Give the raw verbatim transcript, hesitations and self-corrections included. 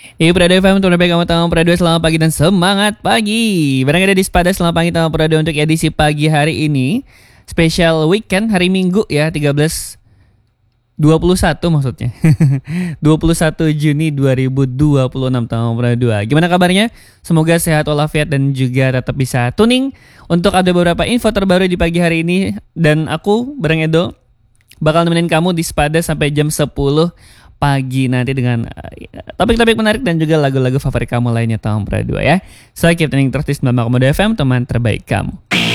Iya Prado F M, teman baik kamu tahu Prado, selamat pagi dan semangat pagi. Barang ada di Sepada, selamat pagi tamu Prado untuk edisi pagi hari ini. Spesial weekend hari Minggu ya, tiga belas dua puluh satu maksudnya. dua puluh satu Juni dua ribu dua puluh enam tamu Prado. Gimana kabarnya? Semoga sehat walafiat dan juga tetap bisa tuning untuk ada beberapa info terbaru di pagi hari ini. Dan aku, Barang Edo, bakal nemenin kamu di Sepada sampai jam sepuluh pagi nanti dengan uh, topik-topik menarik dan juga lagu-lagu favorit kamu lainnya tahun dua ya. So keep tuning terus di sembilan koma dua F M, teman terbaik kamu.